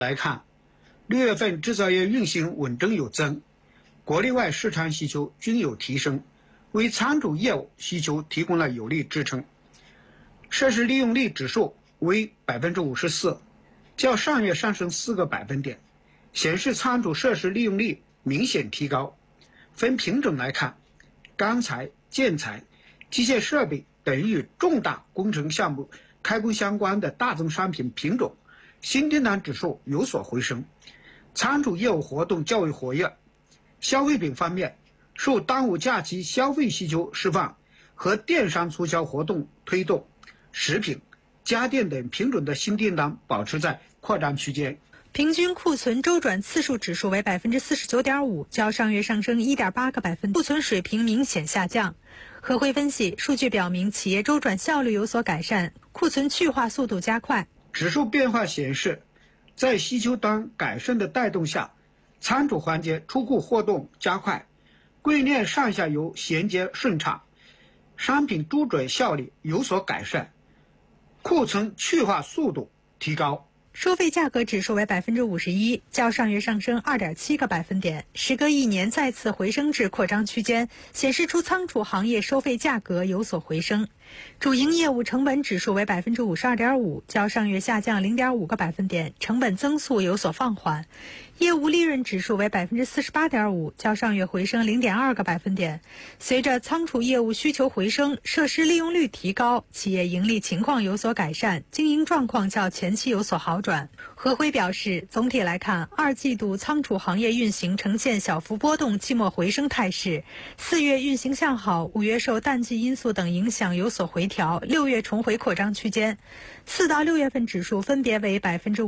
来看，6月份制造业运行稳中有增，国内外市场需求均有提升，为仓储业务需求提供了有力支撑。设施利用率指数为54%，较上月上升4个百分点，显示仓储设施利用率明显提高。分品种来看，钢材、建材、机械设备等与重大工程项目开工相关的大宗商品品种，新订单指数有所回升，仓储业务活动较为活跃。消费品方面，受端午假期消费需求释放和电商促销活动推动，食品、家电等品种的新订单保持在扩张区间。 平均库存周转次数指数为49.5%，较上月上升1.8个百分点，库存水平明显下降。何辉分析，数据表明企业周转效率有所改善，库存去化速度加快。 指数变化显示，在需求端改善的带动下，仓储环节出库活动加快，供应链上下游衔接顺畅，商品周转效率有所改善，库存去化速度提高。 收费价格指数为51%，较上月上升2.7个百分点，时隔1年再次回升至扩张区间，显示出仓储行业收费价格有所回升。主营业务成本指数为52.5%，较上月下降0.5个百分点，成本增速有所放缓。业务利润指数为48.5%，较上月回升0.2个百分点。随着仓储业务需求回升，设施利用率提高，企业盈利情况有所改善，经营状况较前期有所好转。何辉表示，总体来看，2季度仓储行业运行呈现小幅波动、期末回升态势。4月运行向好，5月受淡季因素等影响有所回调，6月重回扩张区间。4到6月份指数分别为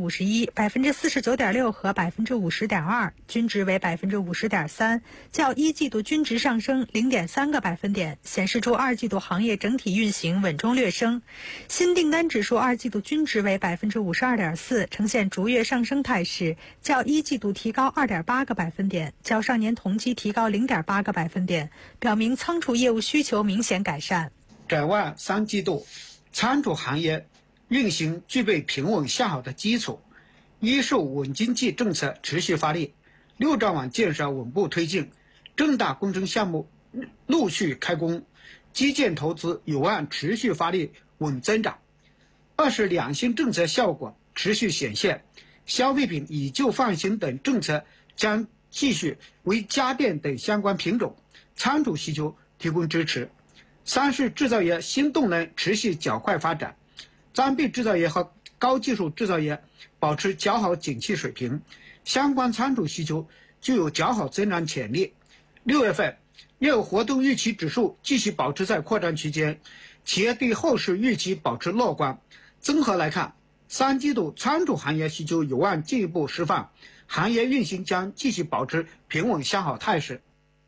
51%、49.6%和50.2%，均值为50.3%，较1季度均值上升0.3个百分点，显示出2季度行业整体运行稳中略升。新订单指数2季度均值为52.4%，呈现逐月上升态势，较1季度提高2.8个百分点，较上年同期提高0.8个百分点，表明仓储业务需求明显改善。 展望3季度，仓储行业运行具备平稳向好的基础，一是稳经济政策持续发力，6兆网建设稳步推进，重大工程项目陆续开工，基建投资有望持续发力稳增长。二是两性政策效果持续显现，消费品以旧换新等政策将继续为家电等相关品种仓储需求提供支持。三是制造业新动能持续较快发展，装备制造业和高技术制造业保持较好景气水平，相关仓储需求具有较好增长潜力。6月份业务活动预期指数继续保持在扩张区间，企业对后市预期保持乐观。综合来看，3季度仓储行业需求有望进一步释放，行业运行将继续保持平稳向好态势。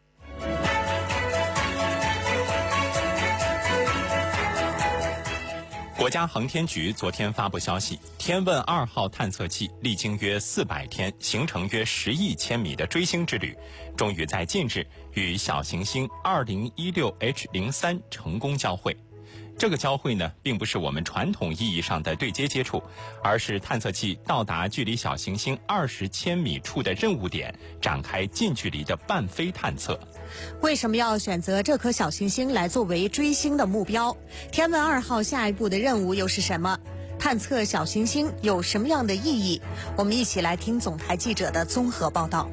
国家航天局昨天发布消息，天问2号探测器历经约400天，行程约10亿千米的追星之旅，终于在近日与小行星 2016H03 成功交会。这个交会呢，并不是我们传统意义上的对接接触，而是探测器到达距离小行星20千米处的任务点，展开近距离的伴飞探测。 为什么要选择这颗小行星来作为追星的目标？天问2号下一步的任务又是什么？探测小行星有什么样的意义？我们一起来听总台记者的综合报道。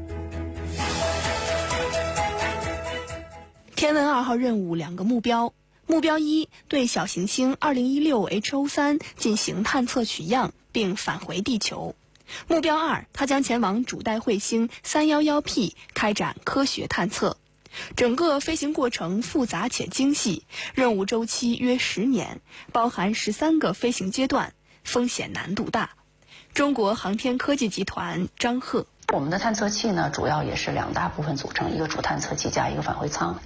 天问2号任务2个目标。目标1，对小行星 2016H03 进行探测取样并返回地球。目标2，它将前往主带彗星 311P 开展科学探测。整个飞行过程复杂且精细，任务周期约10年，包含13个飞行阶段，风险难度大。中国航天科技集团张贺。 我们的探测器呢，主要也是2大部分组成，一个主探测器加一个返回舱。